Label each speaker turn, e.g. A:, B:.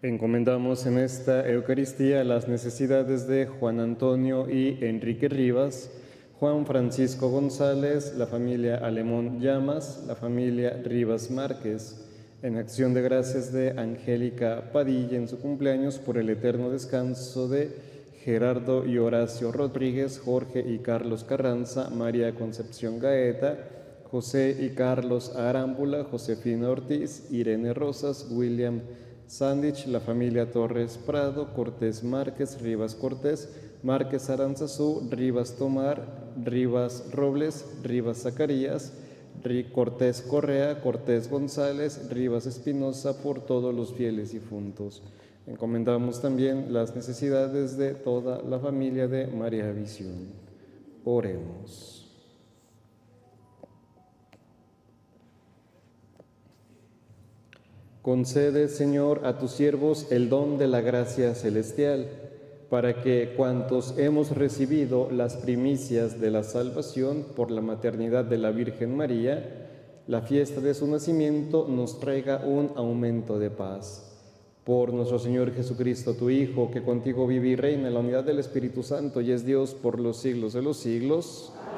A: Encomendamos en esta Eucaristía las necesidades de Juan Antonio y Enrique Rivas, Juan Francisco González, la familia Alemón Llamas, la familia Rivas Márquez, en acción de gracias de Angélica Padilla en su cumpleaños por el eterno descanso de Gerardo y Horacio Rodríguez, Jorge y Carlos Carranza, María Concepción Gaeta, José y Carlos Arámbula, Josefina Ortiz, Irene Rosas, William Sandich, la familia Torres Prado, Cortés Márquez, Rivas Cortés, Márquez Aranzazú, Rivas Tomar, Rivas Robles, Rivas Zacarías, Cortés Correa, Cortés González, Rivas Espinosa, por todos los fieles difuntos. Encomendamos también las necesidades de toda la familia de María Visión. Oremos. Concede, Señor, a tus siervos el don de la gracia celestial, para que cuantos hemos recibido las primicias de la salvación por la maternidad de la Virgen María, la fiesta de su nacimiento nos traiga un aumento de paz. Por nuestro Señor Jesucristo, tu Hijo, que contigo vive y reina en la unidad del Espíritu Santo y es Dios por los siglos de los siglos.